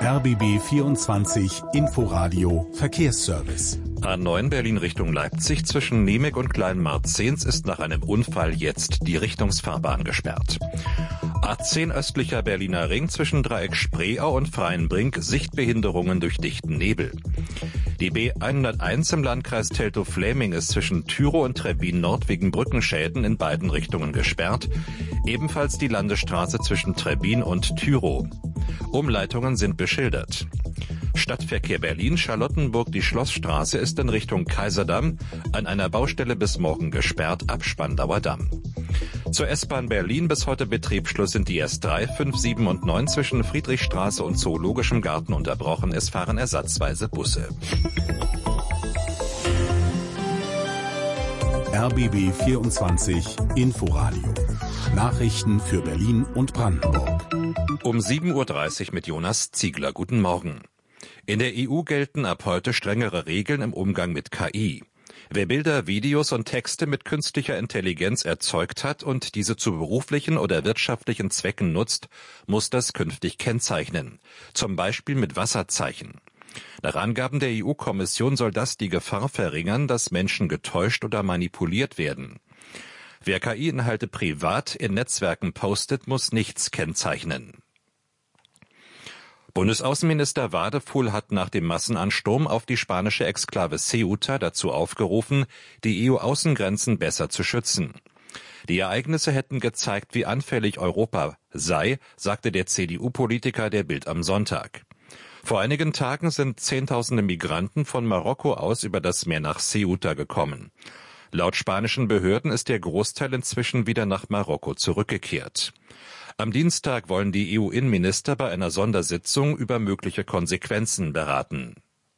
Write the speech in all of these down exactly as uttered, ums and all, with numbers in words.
R B B vierundzwanzig Inforadio Verkehrsservice. A neun Berlin Richtung Leipzig zwischen Niemek und Kleinmarzens ist nach einem Unfall jetzt die Richtungsfahrbahn gesperrt. A zehn östlicher Berliner Ring zwischen Dreieck Spreeau und Freienbrink Sichtbehinderungen durch dichten Nebel. Die B hunderteins im Landkreis Teltow-Fläming ist zwischen Tyrow und Trebbin Nord wegen Brückenschäden in beiden Richtungen gesperrt. Ebenfalls die Landesstraße zwischen Trebbin und Tyrow. Umleitungen sind beschildert. Stadtverkehr Berlin, Charlottenburg, die Schlossstraße ist in Richtung Kaiserdamm an einer Baustelle bis morgen gesperrt ab Spandauer Damm. Zur S-Bahn Berlin bis heute Betriebsschluss sind die S drei, fünf, sieben und neun zwischen Friedrichstraße und Zoologischem Garten unterbrochen. Es fahren ersatzweise Busse. R B B vierundzwanzig Inforadio. Nachrichten für Berlin und Brandenburg. Um sieben Uhr dreißig mit Jonas Ziegler. Guten Morgen. In der E U gelten ab heute strengere Regeln im Umgang mit K I. Wer Bilder, Videos und Texte mit künstlicher Intelligenz erzeugt hat und diese zu beruflichen oder wirtschaftlichen Zwecken nutzt, muss das künftig kennzeichnen. Zum Beispiel mit Wasserzeichen. Nach Angaben der E U-Kommission soll das die Gefahr verringern, dass Menschen getäuscht oder manipuliert werden. Wer K I-Inhalte privat in Netzwerken postet, muss nichts kennzeichnen. Bundesaußenminister Wadefuhl hat nach dem Massenansturm auf die spanische Exklave Ceuta dazu aufgerufen, die E U-Außengrenzen besser zu schützen. Die Ereignisse hätten gezeigt, wie anfällig Europa sei, sagte der C D U-Politiker der Bild am Sonntag. Vor einigen Tagen sind Zehntausende Migranten von Marokko aus über das Meer nach Ceuta gekommen. Laut spanischen Behörden ist der Großteil inzwischen wieder nach Marokko zurückgekehrt. Am Dienstag wollen die E U-Innenminister bei einer Sondersitzung über mögliche Konsequenzen beraten.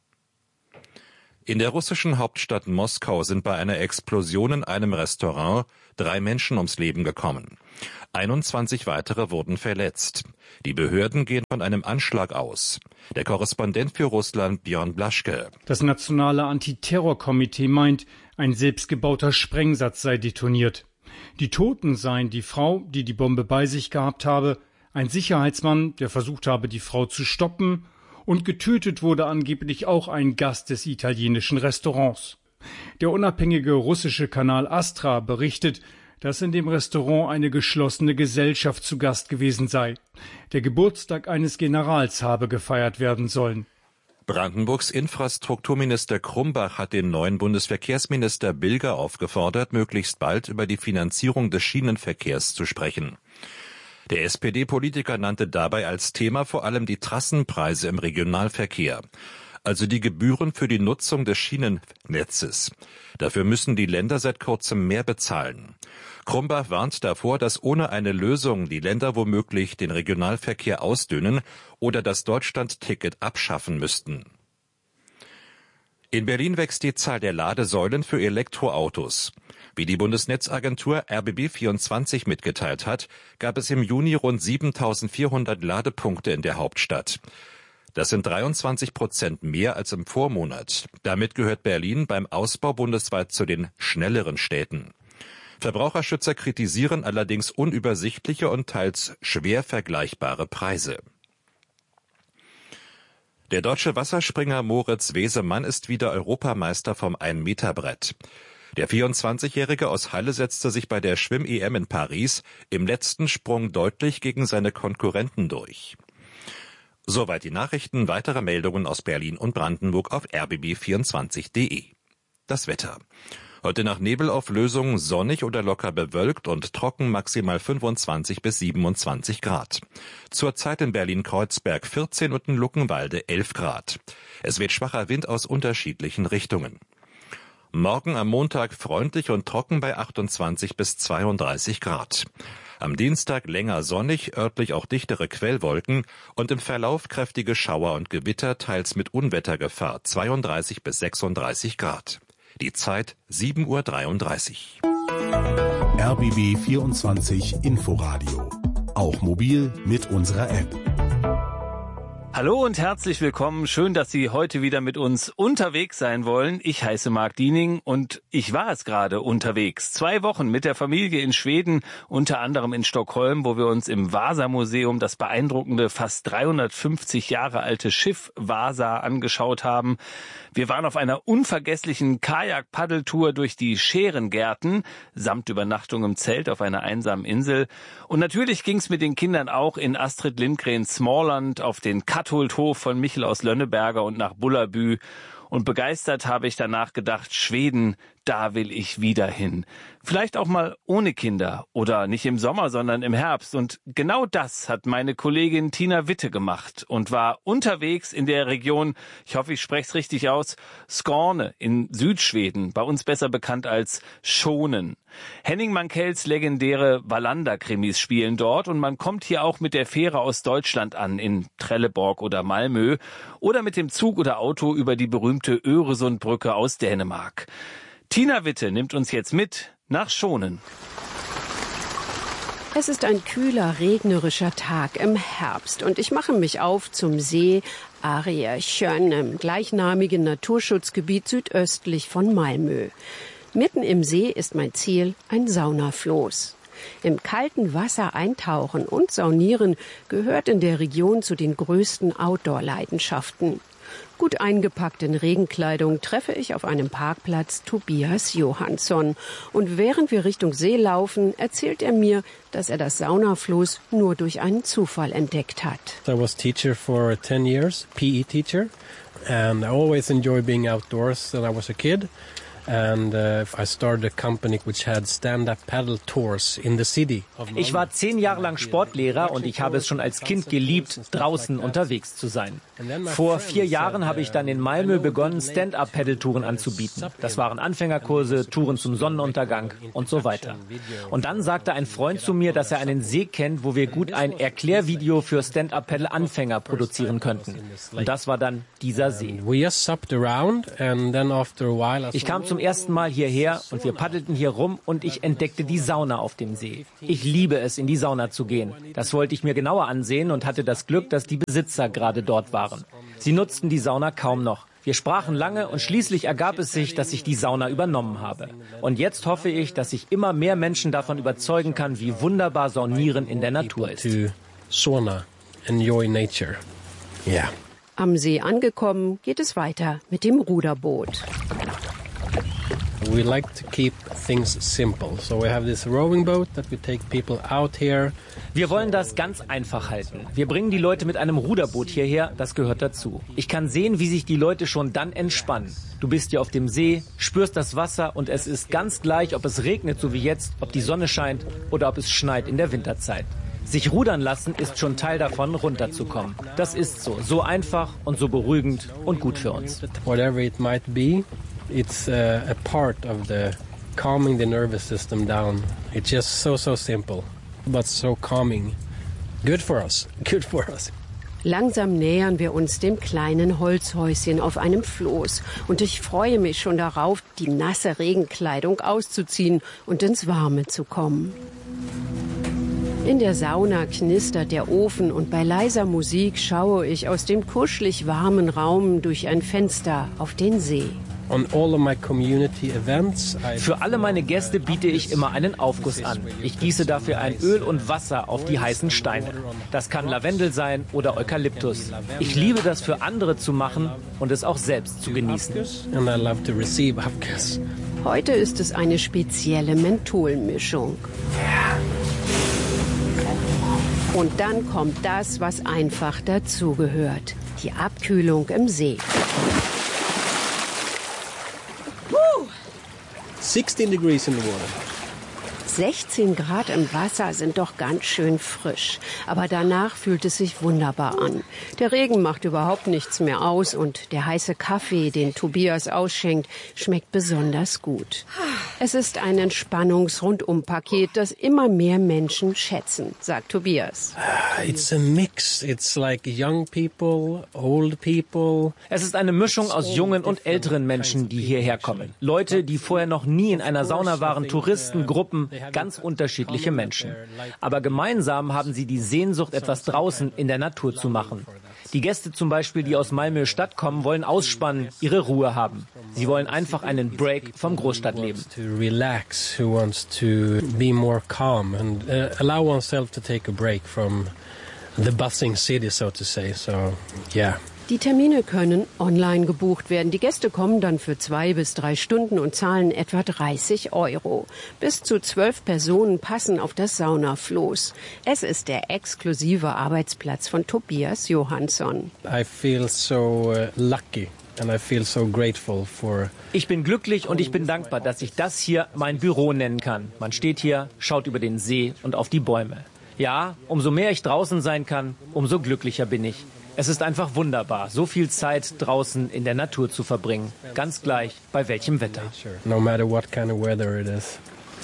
In der russischen Hauptstadt Moskau sind bei einer Explosion in einem Restaurant drei Menschen ums Leben gekommen. einundzwanzig weitere wurden verletzt. Die Behörden gehen von einem Anschlag aus. Der Korrespondent für Russland Björn Blaschke. Das nationale Antiterrorkomitee meint, ein selbstgebauter Sprengsatz sei detoniert. Die Toten seien die Frau, die die Bombe bei sich gehabt habe, ein Sicherheitsmann, der versucht habe, die Frau zu stoppen, und getötet wurde angeblich auch ein Gast des italienischen Restaurants. Der unabhängige russische Kanal Astra berichtet, dass in dem Restaurant eine geschlossene Gesellschaft zu Gast gewesen sei. Der Geburtstag eines Generals habe gefeiert werden sollen. Brandenburgs Infrastrukturminister Krumbach hat den neuen Bundesverkehrsminister Bilger aufgefordert, möglichst bald über die Finanzierung des Schienenverkehrs zu sprechen. Der S P D-Politiker nannte dabei als Thema vor allem die Trassenpreise im Regionalverkehr, also die Gebühren für die Nutzung des Schienennetzes. Dafür müssen die Länder seit kurzem mehr bezahlen. Krumbach warnt davor, dass ohne eine Lösung die Länder womöglich den Regionalverkehr ausdünnen oder das Deutschland-Ticket abschaffen müssten. In Berlin wächst die Zahl der Ladesäulen für Elektroautos. Wie die Bundesnetzagentur R B B vierundzwanzig mitgeteilt hat, gab es im Juni rund siebentausendvierhundert Ladepunkte in der Hauptstadt. Das sind dreiundzwanzig Prozent mehr als im Vormonat. Damit gehört Berlin beim Ausbau bundesweit zu den schnelleren Städten. Verbraucherschützer kritisieren allerdings unübersichtliche und teils schwer vergleichbare Preise. Der deutsche Wasserspringer Moritz Wesemann ist wieder Europameister vom ein-Meter-Brett. Der vierundzwanzigjährige aus Halle setzte sich bei der Schwimm-E M in Paris im letzten Sprung deutlich gegen seine Konkurrenten durch. Soweit die Nachrichten. Weitere Meldungen aus Berlin und Brandenburg auf r b b vierundzwanzig punkt de. Das Wetter. Heute nach Nebelauflösung sonnig oder locker bewölkt und trocken, maximal fünfundzwanzig bis siebenundzwanzig Grad. Zurzeit in Berlin-Kreuzberg vierzehn und in Luckenwalde elf Grad. Es weht schwacher Wind aus unterschiedlichen Richtungen. Morgen am Montag freundlich und trocken bei achtundzwanzig bis zweiunddreißig Grad. Am Dienstag länger sonnig, örtlich auch dichtere Quellwolken und im Verlauf kräftige Schauer und Gewitter, teils mit Unwettergefahr, zweiunddreißig bis sechsunddreißig Grad. Die Zeit sieben Uhr dreiunddreißig. R B B vierundzwanzig Inforadio. Auch mobil mit unserer App. Hallo und herzlich willkommen. Schön, dass Sie heute wieder mit uns unterwegs sein wollen. Ich heiße Marc Diening und ich war es gerade unterwegs. Zwei Wochen mit der Familie in Schweden, unter anderem in Stockholm, wo wir uns im Vasa-Museum das beeindruckende, fast dreihundertfünfzig Jahre alte Schiff Vasa angeschaut haben. Wir waren auf einer unvergesslichen Kajak-Paddeltour durch die Scherengärten, samt Übernachtung im Zelt auf einer einsamen Insel. Und natürlich ging's mit den Kindern auch in Astrid Lindgrens Smallland auf den Katholdhof von Michel aus Lönneberger und nach Bullerbü. Und begeistert habe ich danach gedacht, Schweden, da will ich wieder hin. Vielleicht auch mal ohne Kinder oder nicht im Sommer, sondern im Herbst. Und genau das hat meine Kollegin Tina Witte gemacht und war unterwegs in der Region, ich hoffe, ich spreche es richtig aus, Skåne in Südschweden, bei uns besser bekannt als Schonen. Henning Mankells legendäre Wallander-Krimis spielen dort und man kommt hier auch mit der Fähre aus Deutschland an, in Trelleborg oder Malmö oder mit dem Zug oder Auto über die berühmte Öresundbrücke aus Dänemark. Tina Witte nimmt uns jetzt mit nach Schonen. Es ist ein kühler, regnerischer Tag im Herbst und ich mache mich auf zum See Arresjön im gleichnamigen Naturschutzgebiet südöstlich von Malmö. Mitten im See ist mein Ziel ein Saunafloß. Im kalten Wasser eintauchen und saunieren gehört in der Region zu den größten Outdoor-Leidenschaften. Gut eingepackt in Regenkleidung treffe ich auf einem Parkplatz Tobias Johansson. Und während wir Richtung See laufen, erzählt er mir, dass er das Saunafloß nur durch einen Zufall entdeckt hat. I was teacher for ten years, P E teacher, and I always enjoy being outdoors when I was a kid. And uh, I started a company which had stand-up paddle tours in the city. Ich war zehn Jahre lang Sportlehrer und ich habe es schon als Kind geliebt, draußen unterwegs zu sein. Vor vier Jahren habe ich dann in Malmö begonnen, Stand-up-Paddle-Touren anzubieten. Das waren Anfängerkurse, Touren zum Sonnenuntergang und so weiter. Und dann sagte ein Freund zu mir, dass er einen See kennt, wo wir gut ein Erklärvideo für Stand-up-Paddle-Anfänger produzieren könnten. Und das war dann dieser See. Ich kam zum ersten Mal hierher und wir paddelten hier rum und ich entdeckte die Sauna auf dem See. Ich liebe es, in die Sauna zu gehen. Das wollte ich mir genauer ansehen und hatte das Glück, dass die Besitzer gerade dort waren. Sie nutzten die Sauna kaum noch. Wir sprachen lange und schließlich ergab es sich, dass ich die Sauna übernommen habe. Und jetzt hoffe ich, dass ich immer mehr Menschen davon überzeugen kann, wie wunderbar Saunieren in der Natur ist. Sauna, enjoy nature. Yeah. Am See angekommen, geht es weiter mit dem Ruderboot. We like to keep things simple. So we have this rowing boat that we take people out here. Wir wollen das ganz einfach halten. Wir bringen die Leute mit einem Ruderboot hierher, das gehört dazu. Ich kann sehen, wie sich die Leute schon dann entspannen. Du bist hier auf dem See, spürst das Wasser und es ist ganz gleich, ob es regnet, so wie jetzt, ob die Sonne scheint oder ob es schneit in der Winterzeit. Sich rudern lassen ist schon Teil davon, runterzukommen. Das ist so, so einfach und so beruhigend und gut für uns. Whatever it might be, it's uh, a part of the calming the nervous system down. It's just so, so simple, but so calming. Good for us, good for us. Langsam nähern wir uns dem kleinen Holzhäuschen auf einem Floß. Und ich freue mich schon darauf, die nasse Regenkleidung auszuziehen und ins Warme zu kommen. In der Sauna knistert der Ofen und bei leiser Musik schaue ich aus dem kuschelig warmen Raum durch ein Fenster auf den See. Für alle meine Gäste biete ich immer einen Aufguss an. Ich gieße dafür ein Öl und Wasser auf die heißen Steine. Das kann Lavendel sein oder Eukalyptus. Ich liebe das für andere zu machen und es auch selbst zu genießen. Heute ist es eine spezielle Mentholmischung. Und dann kommt das, was einfach dazugehört. Die Abkühlung im See. sixteen degrees in the water. sechzehn Grad im Wasser sind doch ganz schön frisch. Aber danach fühlt es sich wunderbar an. Der Regen macht überhaupt nichts mehr aus und der heiße Kaffee, den Tobias ausschenkt, schmeckt besonders gut. Es ist ein Entspannungs-Rundum-Paket, das immer mehr Menschen schätzen, sagt Tobias. It's a mix. It's like young people, old people. Es ist eine Mischung aus jungen und älteren Menschen, die hierher kommen. Leute, die vorher noch nie in einer Sauna waren, Touristen, Gruppen, ganz unterschiedliche Menschen. Aber gemeinsam haben sie die Sehnsucht, etwas draußen in der Natur zu machen. Die Gäste zum Beispiel, die aus Malmö Stadt kommen, wollen ausspannen, ihre Ruhe haben. Sie wollen einfach einen Break vom Großstadtleben. To relax, who wants to be more calm and uh, allow oneself to take a break from the buzzing city, so to say. So, yeah. Die Termine können online gebucht werden. Die Gäste kommen dann für zwei bis drei Stunden und zahlen etwa dreißig Euro. Bis zu zwölf Personen passen auf das Saunafloß. Es ist der exklusive Arbeitsplatz von Tobias Johansson. I feel so uh, lucky. And I feel so grateful for Ich bin glücklich und ich bin dankbar, dass ich das hier mein Büro nennen kann. Man steht hier, schaut über den See und auf die Bäume. Ja, umso mehr ich draußen sein kann, umso glücklicher bin ich. Es ist einfach wunderbar, so viel Zeit draußen in der Natur zu verbringen. Ganz gleich, bei welchem Wetter. no matter what kind of weather it is.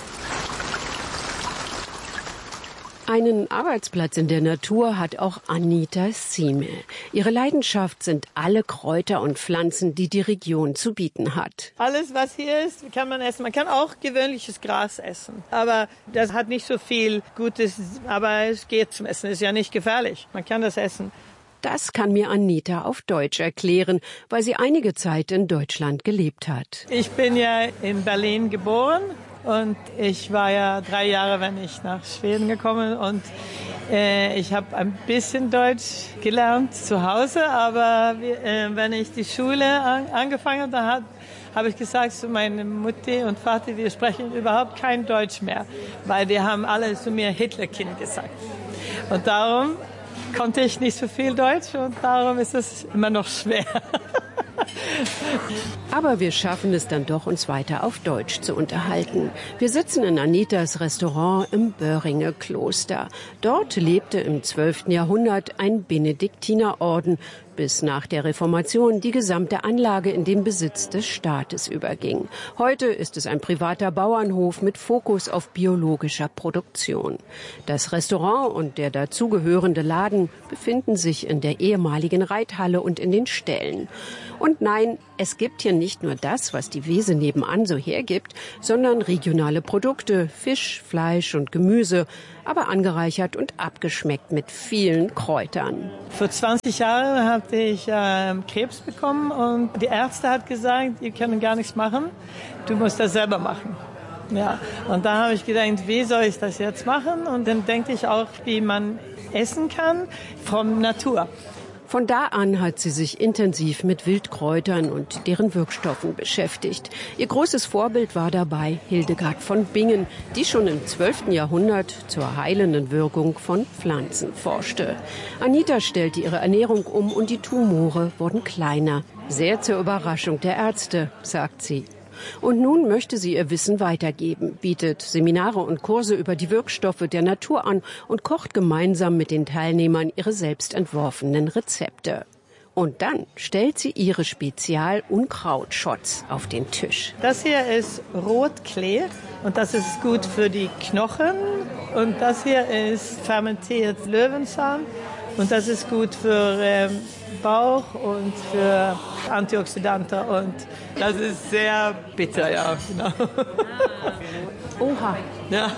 Einen Arbeitsplatz in der Natur hat auch Anita Sieme. Ihre Leidenschaft sind alle Kräuter und Pflanzen, die die Region zu bieten hat. Alles, was hier ist, kann man essen. Man kann auch gewöhnliches Gras essen. Aber das hat nicht so viel Gutes, aber es geht zum Essen. Ist ja nicht gefährlich. Man kann das essen. Das kann mir Anita auf Deutsch erklären, weil sie einige Zeit in Deutschland gelebt hat. Ich bin ja in Berlin geboren und ich war ja drei Jahre, wenn ich nach Schweden gekommen und äh, ich habe ein bisschen Deutsch gelernt zu Hause, aber äh, wenn ich die Schule an, angefangen habe, habe ich gesagt zu meiner Mutter und Vater, wir sprechen überhaupt kein Deutsch mehr, weil die haben alle zu mir Hitlerkind gesagt. Und darum konnte ich nicht so viel Deutsch und darum ist es immer noch schwer. Aber wir schaffen es dann doch, uns weiter auf Deutsch zu unterhalten. Wir sitzen in Anitas Restaurant im Böhringer Kloster. Dort lebte im zwölften Jahrhundert ein Benediktinerorden, bis nach der Reformation die gesamte Anlage in den Besitz des Staates überging. Heute ist es ein privater Bauernhof mit Fokus auf biologischer Produktion. Das Restaurant und der dazugehörende Laden befinden sich in der ehemaligen Reithalle und in den Ställen. Und nein, es gibt hier nicht nur das, was die Wiese nebenan so hergibt, sondern regionale Produkte, Fisch, Fleisch und Gemüse, aber angereichert und abgeschmeckt mit vielen Kräutern. Vor zwanzig Jahren hatte ich äh, Krebs bekommen und die Ärzte hat gesagt, ihr könnt gar nichts machen, du musst das selber machen. Ja, und da habe ich gedacht, wie soll ich das jetzt machen? Und dann denke ich auch, wie man essen kann von Natur. Von da an hat sie sich intensiv mit Wildkräutern und deren Wirkstoffen beschäftigt. Ihr großes Vorbild war dabei Hildegard von Bingen, die schon im zwölften Jahrhundert zur heilenden Wirkung von Pflanzen forschte. Anita stellte ihre Ernährung um und die Tumore wurden kleiner. Sehr zur Überraschung der Ärzte, sagt sie. Und nun möchte sie ihr Wissen weitergeben, bietet Seminare und Kurse über die Wirkstoffe der Natur an und kocht gemeinsam mit den Teilnehmern ihre selbst entworfenen Rezepte. Und dann stellt sie ihre Spezial-Unkrautschots auf den Tisch. Das hier ist Rotklee und das ist gut für die Knochen. Und das hier ist fermentiert Löwenzahn und das ist gut für ähm, Bauch und für Antioxidantien und das ist sehr bitter, ja, genau. Oha. Ja.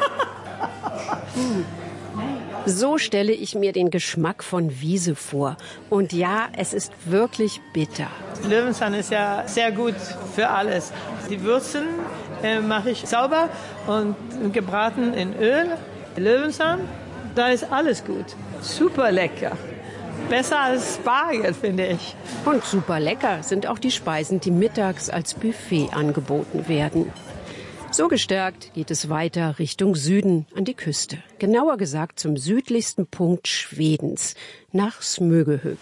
So stelle ich mir den Geschmack von Wiese vor. Und ja, es ist wirklich bitter. Löwenzahn ist ja sehr gut für alles. Die Würzen äh, mache ich sauber und gebraten in Öl. Löwenzahn, da ist alles gut. Super lecker. Besser als Spargel, finde ich. Und super lecker sind auch die Speisen, die mittags als Buffet angeboten werden. So gestärkt geht es weiter Richtung Süden an die Küste. Genauer gesagt zum südlichsten Punkt Schwedens, nach Smögehög.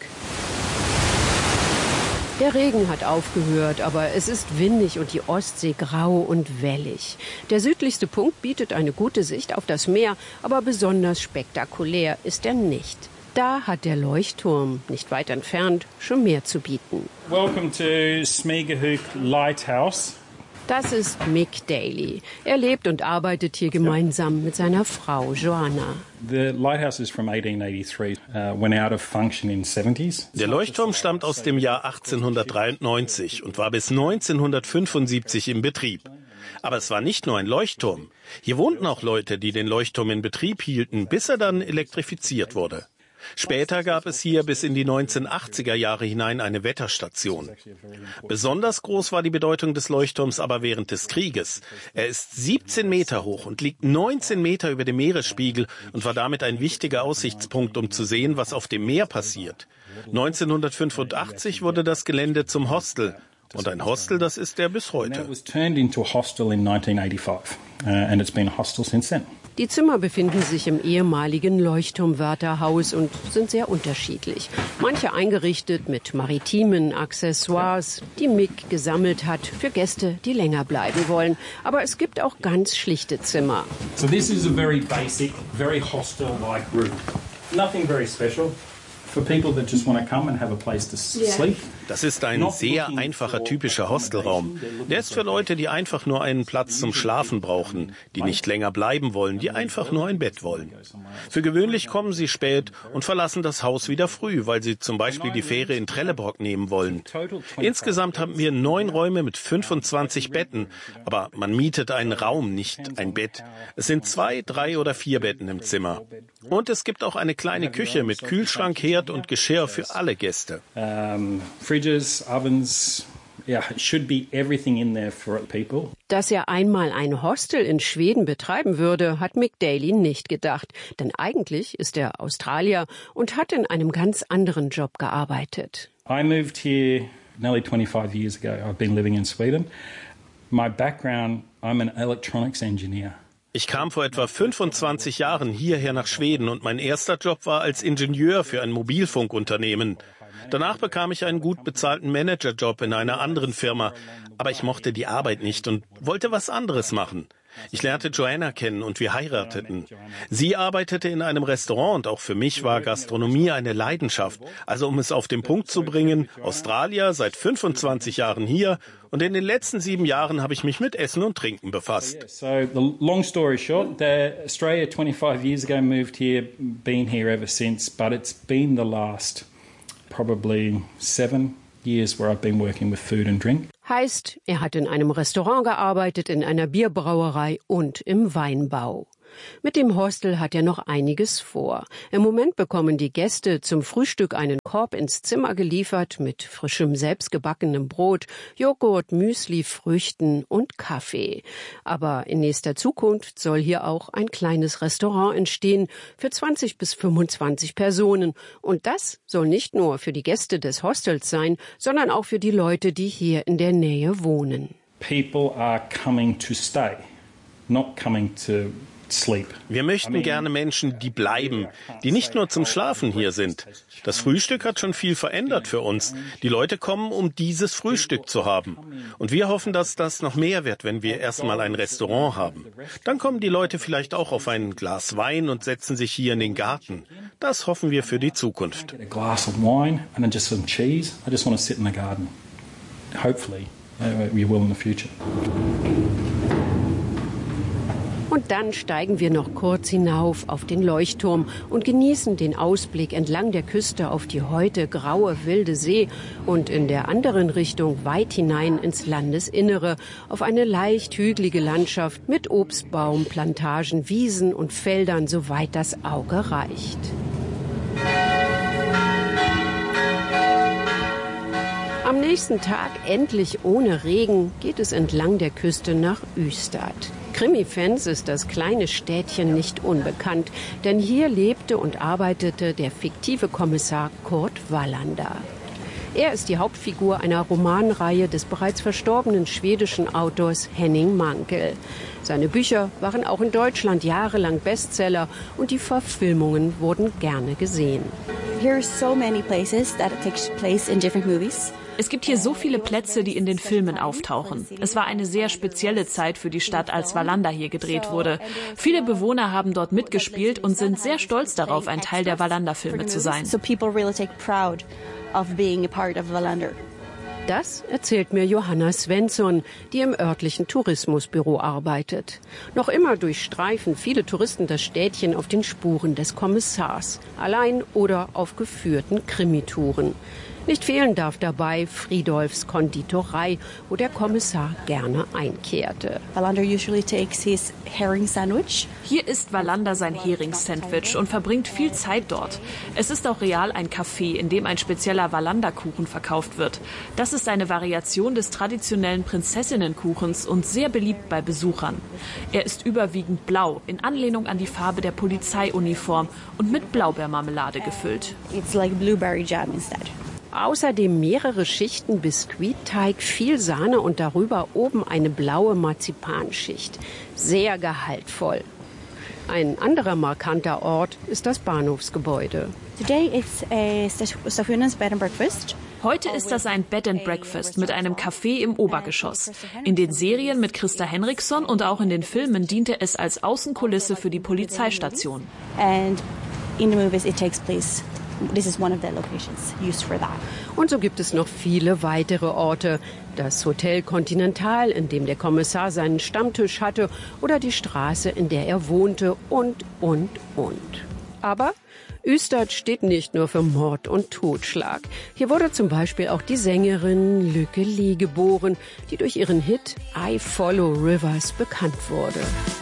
Der Regen hat aufgehört, aber es ist windig und die Ostsee grau und wellig. Der südlichste Punkt bietet eine gute Sicht auf das Meer, aber besonders spektakulär ist er nicht. Da hat der Leuchtturm, nicht weit entfernt, schon mehr zu bieten. Welcome to Smögehög Lighthouse. Das ist Mick Daly. Er lebt und arbeitet hier gemeinsam mit seiner Frau Joanna. The lighthouse is from eighteen eighty-three, uh, went out of function in seventies. Der Leuchtturm stammt aus dem Jahr achtzehnhundertdreiundneunzig und war bis neunzehnhundertfünfundsiebzig im Betrieb. Aber es war nicht nur ein Leuchtturm. Hier wohnten auch Leute, die den Leuchtturm in Betrieb hielten, bis er dann elektrifiziert wurde. Später gab es hier bis in die neunzehnhundertachtziger Jahre hinein eine Wetterstation. Besonders groß war die Bedeutung des Leuchtturms aber während des Krieges. Er ist siebzehn Meter hoch und liegt neunzehn Meter über dem Meeresspiegel und war damit ein wichtiger Aussichtspunkt, um zu sehen, was auf dem Meer passiert. neunzehnhundertfünfundachtzig wurde das Gelände zum Hostel. Und ein Hostel, das ist er bis heute. Die Zimmer befinden sich im ehemaligen Leuchtturmwärterhaus und sind sehr unterschiedlich. Manche eingerichtet mit maritimen Accessoires, die Mick gesammelt hat für Gäste, die länger bleiben wollen. Aber es gibt auch ganz schlichte Zimmer. So this is a very basic, very hostel-like room. Nothing very special. For people that just want to come and have a place to sleep. Das ist ein sehr einfacher, typischer Hostelraum. Der ist für Leute, die einfach nur einen Platz zum Schlafen brauchen, die nicht länger bleiben wollen, die einfach nur ein Bett wollen. Für gewöhnlich kommen sie spät und verlassen das Haus wieder früh, weil sie zum Beispiel die Fähre in Trelleborg nehmen wollen. Insgesamt haben wir neun Räume mit fünfundzwanzig Betten, aber man mietet einen Raum, nicht ein Bett. Es sind zwei, drei oder vier Betten im Zimmer. Und es gibt auch eine kleine Küche mit Kühlschrank, Herd und Geschirr für alle Gäste. Um, fridges, ovens, yeah, it should be everything in there for people. Dass er einmal ein Hostel in Schweden betreiben würde, hat Mick Daly nicht gedacht. Denn eigentlich ist er Australier und hat in einem ganz anderen Job gearbeitet. I moved here nearly twenty-five years ago. I've been living in Sweden. My background, I'm an electronics engineer. Ich kam vor etwa fünfundzwanzig Jahren hierher nach Schweden und mein erster Job war als Ingenieur für ein Mobilfunkunternehmen. Danach bekam ich einen gut bezahlten Managerjob in einer anderen Firma, aber ich mochte die Arbeit nicht und wollte was anderes machen. Ich lernte Joanna kennen und wir heirateten. Sie arbeitete in einem Restaurant und auch für mich war Gastronomie eine Leidenschaft. Also um es auf den Punkt zu bringen, Australier, seit fünfundzwanzig Jahren hier und in den letzten sieben Jahren habe ich mich mit Essen und Trinken befasst. So the long story short, the Australia twenty-five years ago moved here, been here ever since, but it's been the last probably seven years where I've been working with food and drink. Heißt, er hat in einem Restaurant gearbeitet, in einer Bierbrauerei und im Weinbau. Mit dem Hostel hat er noch einiges vor. Im Moment bekommen die Gäste zum Frühstück einen Korb ins Zimmer geliefert mit frischem, selbstgebackenem Brot, Joghurt, Müsli, Früchten und Kaffee. Aber in nächster Zukunft soll hier auch ein kleines Restaurant entstehen für zwanzig bis fünfundzwanzig Personen. Und das soll nicht nur für die Gäste des Hostels sein, sondern auch für die Leute, die hier in der Nähe wohnen. People are coming to stay, not coming to sleep. Wir möchten gerne Menschen, die bleiben, die nicht nur zum Schlafen hier sind. Das Frühstück hat schon viel verändert für uns. Die Leute kommen, um dieses Frühstück zu haben. Und wir hoffen, dass das noch mehr wird, wenn wir erstmal ein Restaurant haben. Dann kommen die Leute vielleicht auch auf ein Glas Wein und setzen sich hier in den Garten. Das hoffen wir für die Zukunft. A glass of wine and then just some cheese. I just want to sit in the garden. Hopefully, we will in the future. Und dann steigen wir noch kurz hinauf auf den Leuchtturm und genießen den Ausblick entlang der Küste auf die heute graue, wilde See und in der anderen Richtung weit hinein ins Landesinnere auf eine leicht hügelige Landschaft mit Obstbaum, Plantagen, Wiesen und Feldern, soweit das Auge reicht. Am nächsten Tag, endlich ohne Regen, geht es entlang der Küste nach Ystad. Krimi-Fans ist das kleine Städtchen nicht unbekannt, denn hier lebte und arbeitete der fiktive Kommissar Kurt Wallander. Er ist die Hauptfigur einer Romanreihe des bereits verstorbenen schwedischen Autors Henning Mankell. Seine Bücher waren auch in Deutschland jahrelang Bestseller und die Verfilmungen wurden gerne gesehen. Here are so many places that take place in different movies. Es gibt hier so viele Plätze, die in den Filmen auftauchen. Es war eine sehr spezielle Zeit für die Stadt, als Wallander hier gedreht wurde. Viele Bewohner haben dort mitgespielt und sind sehr stolz darauf, ein Teil der Wallander-Filme zu sein. Das erzählt mir Johanna Svensson, die im örtlichen Tourismusbüro arbeitet. Noch immer durchstreifen viele Touristen das Städtchen auf den Spuren des Kommissars, allein oder auf geführten Krimitouren. Nicht fehlen darf dabei Friedolfs Konditorei, wo der Kommissar gerne einkehrte. Wallander usually takes his herring sandwich. Hier isst Wallander sein Hering-Sandwich und verbringt viel Zeit dort. Es ist auch real ein Café, in dem ein spezieller Wallander-Kuchen verkauft wird. Das ist eine Variation des traditionellen Prinzessinnenkuchens und sehr beliebt bei Besuchern. Er ist überwiegend blau, in Anlehnung an die Farbe der Polizeiuniform und mit Blaubeermarmelade gefüllt. It's like blueberry jam instead. Außerdem mehrere Schichten Biskuitteig, viel Sahne und darüber oben eine blaue Marzipanschicht. Sehr gehaltvoll. Ein anderer markanter Ort ist das Bahnhofsgebäude. Today it's a Stationens Bed and Breakfast. Heute ist das ein Bed and Breakfast mit einem Café im Obergeschoss. In den Serien mit Christa Henriksson und auch in den Filmen diente es als Außenkulisse für die Polizeistation. And in the movies it takes place. This is one of the locations used for that. Und so gibt es noch viele weitere Orte. Das Hotel Continental, in dem der Kommissar seinen Stammtisch hatte, oder die Straße, in der er wohnte und, und, und. Aber Ystad steht nicht nur für Mord und Totschlag. Hier wurde zum Beispiel auch die Sängerin Lykke Li geboren, die durch ihren Hit I Follow Rivers bekannt wurde.